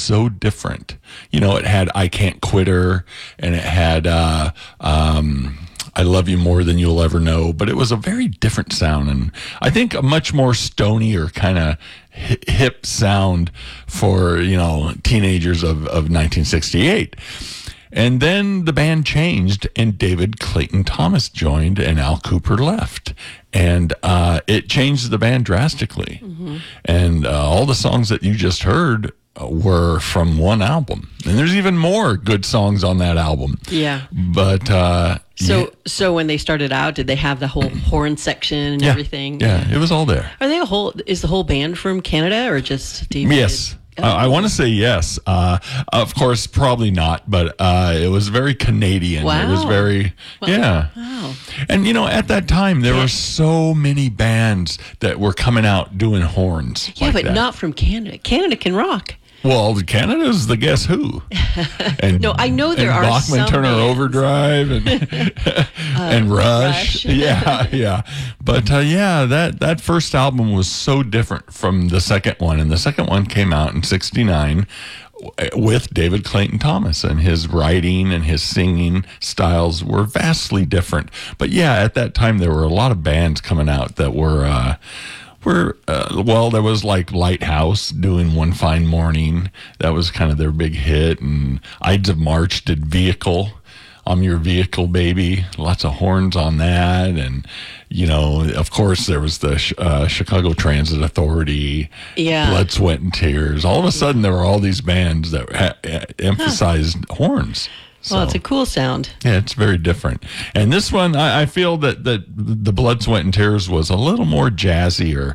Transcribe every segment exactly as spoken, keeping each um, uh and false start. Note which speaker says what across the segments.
Speaker 1: so different. You know, it had I Can't Quit Her, and it had uh, um, I Love You More Than You'll Ever Know, but it was a very different sound, and I think a much more stonier kind of hip sound for, you know, teenagers of, of nineteen sixty-eight. And then the band changed, and David Clayton Thomas joined, and Al Kooper left. And uh, it changed the band drastically. Mm-hmm. And uh, all the songs that you just heard were from one album. And there's even more good songs on that album.
Speaker 2: Yeah.
Speaker 1: But... Uh,
Speaker 2: So,
Speaker 1: yeah.
Speaker 2: so when they started out, did they have the whole horn section and
Speaker 1: yeah,
Speaker 2: everything?
Speaker 1: Yeah, it was all there.
Speaker 2: Are they a whole? Is the whole band from Canada or just David?
Speaker 1: Yes.
Speaker 2: Oh.
Speaker 1: Uh, I want to say yes. Uh, of course, probably not, but uh, it was very Canadian.
Speaker 2: Wow.
Speaker 1: It was very,
Speaker 2: wow.
Speaker 1: yeah.
Speaker 2: Wow.
Speaker 1: And, you know, at that time, there
Speaker 2: yeah.
Speaker 1: were so many bands that were coming out doing horns.
Speaker 2: Yeah,
Speaker 1: like
Speaker 2: but
Speaker 1: that.
Speaker 2: not from Canada. Canada can rock.
Speaker 1: Well, Canada's the Guess Who. And,
Speaker 2: no, I know there
Speaker 1: and
Speaker 2: are
Speaker 1: Bachman
Speaker 2: some
Speaker 1: Turner
Speaker 2: bands.
Speaker 1: Overdrive and
Speaker 2: uh,
Speaker 1: and Rush.
Speaker 2: Rush.
Speaker 1: yeah, yeah. But uh, yeah, that that first album was so different from the second one, and the second one came out in sixty-nine with David Clayton Thomas, and his writing and his singing styles were vastly different. But yeah, at that time there were a lot of bands coming out that were. Uh, Were, uh, well, there was like Lighthouse doing One Fine Morning. That was kind of their big hit. And Ides of March did Vehicle. I'm Your Vehicle, Baby. Lots of horns on that. And, you know, of course, there was the uh, Chicago Transit Authority,
Speaker 2: yeah.
Speaker 1: Blood, Sweat, and Tears. All of a sudden, there were all these bands that ha- emphasized huh. horns.
Speaker 2: Well,
Speaker 1: So,
Speaker 2: it's a cool sound.
Speaker 1: Yeah, it's very different. And this one, I, I feel that, that the Blood, Sweat, and Tears was a little more jazzier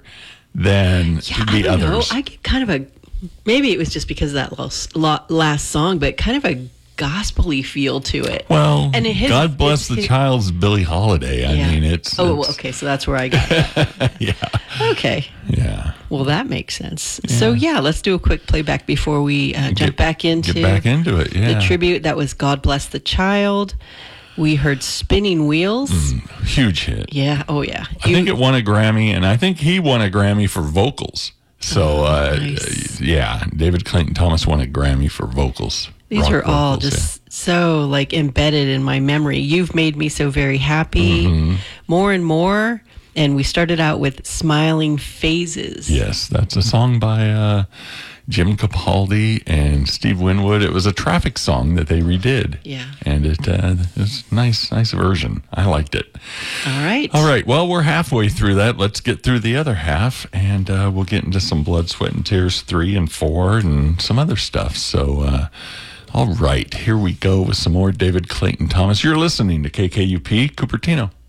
Speaker 1: than
Speaker 2: yeah,
Speaker 1: the
Speaker 2: I don't
Speaker 1: others.
Speaker 2: know. I get kind of a, maybe it was just because of that last, last song, but kind of a gospel-y feel to it.
Speaker 1: Well,
Speaker 2: and his,
Speaker 1: God Bless the
Speaker 2: his,
Speaker 1: Child's Billie Holiday. I
Speaker 2: yeah.
Speaker 1: mean, it's...
Speaker 2: Oh,
Speaker 1: it's,
Speaker 2: okay, so that's where I got that.
Speaker 1: yeah.
Speaker 2: Okay.
Speaker 1: Yeah.
Speaker 2: Well, that makes sense.
Speaker 1: Yeah.
Speaker 2: So, yeah, let's do a quick playback before we uh, jump
Speaker 1: get,
Speaker 2: back into
Speaker 1: get back into it. Yeah.
Speaker 2: the tribute. That was God Bless the Child. We heard Spinning Wheels.
Speaker 1: Mm, huge hit.
Speaker 2: Yeah. Oh, yeah.
Speaker 1: I
Speaker 2: You,
Speaker 1: think it won a Grammy, and I think he won a Grammy for vocals. So,
Speaker 2: oh,
Speaker 1: uh,
Speaker 2: nice.
Speaker 1: yeah, David Clayton Thomas won a Grammy for vocals.
Speaker 2: These
Speaker 1: rock
Speaker 2: are all
Speaker 1: vocals,
Speaker 2: just yeah. so like embedded in my memory. You've Made Me So Very Happy,
Speaker 1: mm-hmm.
Speaker 2: More and More. And we started out with Smiling Phases.
Speaker 1: Yes, that's a song by uh, Jim Capaldi and Steve Winwood. It was a Traffic song that they redid.
Speaker 2: Yeah.
Speaker 1: And it uh, was a nice, nice version. I liked it.
Speaker 2: All right.
Speaker 1: All right. Well, we're halfway through that. Let's get through the other half, and uh, we'll get into some Blood, Sweat, and Tears three and four and some other stuff. So, uh, all right, here we go with some more David Clayton Thomas. You're listening to K K U P Cupertino.